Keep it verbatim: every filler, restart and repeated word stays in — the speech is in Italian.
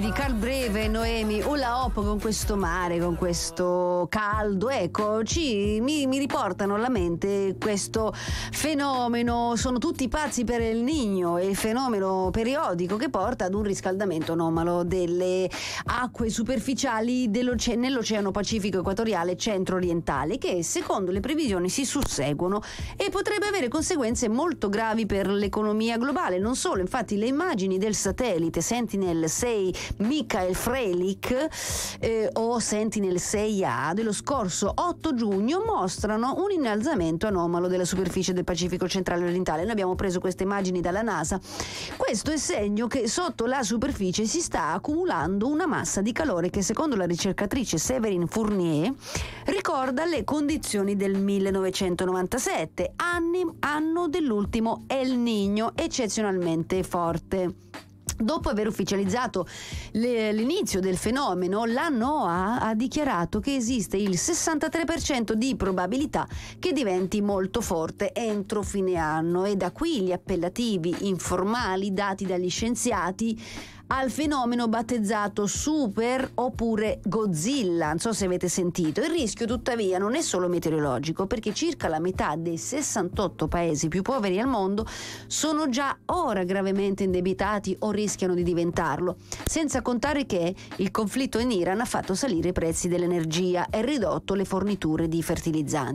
di Carl Breve e Noemi, Hula Hop, con questo mare, con questo caldo, ecco, ci, mi, mi riportano alla mente questo fenomeno. Sono tutti pazzi per il Niño, il fenomeno periodico che porta ad un riscaldamento anomalo delle acque superficiali nell'Oceano Pacifico equatoriale centro-orientale, che secondo le previsioni si susseguono e potrebbe avere conseguenze molto gravi per l'economia globale. Non solo, infatti le immagini del satellite Sentinel sei Michael Freilich eh, o Sentinel sei A dello scorso otto giugno mostrano un innalzamento anomalo della superficie del Pacifico centrale orientale. Noi abbiamo preso queste immagini dalla NASA. Questo è segno che sotto la superficie si sta accumulando una massa di calore che, secondo la ricercatrice Séverine Fournier, ricorda le condizioni del millenovecentonovantasette, anni, anno dell'ultimo El Niño eccezionalmente forte. Dopo aver ufficializzato le, l'inizio del fenomeno, la NOAA ha dichiarato che esiste il sessantatré per cento di probabilità che diventi molto forte entro fine anno, e da qui gli appellativi informali dati dagli scienziati al fenomeno battezzato Super oppure Godzilla. Non so se avete sentito. Il rischio tuttavia non è solo meteorologico, perché circa la metà dei sessantotto paesi più poveri al mondo sono già ora gravemente indebitati o rischiano di diventarlo, senza contare che il conflitto in Iran ha fatto salire i prezzi dell'energia e ridotto le forniture di fertilizzanti.